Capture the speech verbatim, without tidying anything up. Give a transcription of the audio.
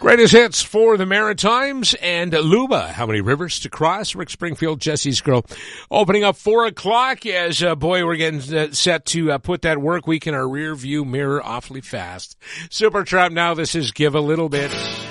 Greatest hits for the Maritimes and Luba. How many rivers to cross? Rick Springfield, Jesse's Girl. Opening up four o'clock as, uh, boy, we're getting uh, set to uh, put that work week in our rear view mirror awfully fast. Supertramp now. This is Give a Little Bit.